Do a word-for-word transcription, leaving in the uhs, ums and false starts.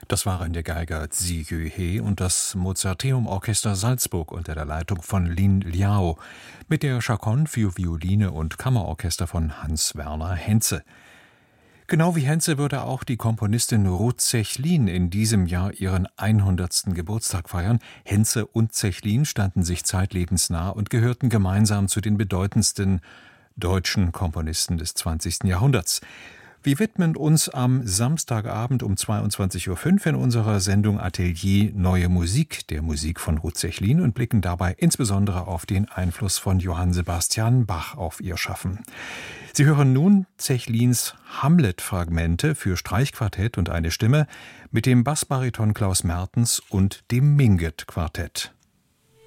Das waren der Geiger Zi Yuhe und das Mozarteum Orchester Salzburg unter der Leitung von Lin Liao mit der Chaconne für Violine und Kammerorchester von Hans-Werner Henze. Genau wie Henze würde auch die Komponistin Ruth Zechlin in diesem Jahr ihren hundertsten Geburtstag feiern. Henze und Zechlin standen sich zeitlebens nah und gehörten gemeinsam zu den bedeutendsten deutschen Komponisten des zwanzigsten Jahrhunderts. Wir widmen uns am Samstagabend um zweiundzwanzig Uhr fünf in unserer Sendung Atelier Neue Musik, der Musik von Ruth Zechlin, und blicken dabei insbesondere auf den Einfluss von Johann Sebastian Bach auf ihr Schaffen. Sie hören nun Zechlins Hamlet-Fragmente für Streichquartett und eine Stimme mit dem Bassbariton Klaus Mertens und dem Minget-Quartett.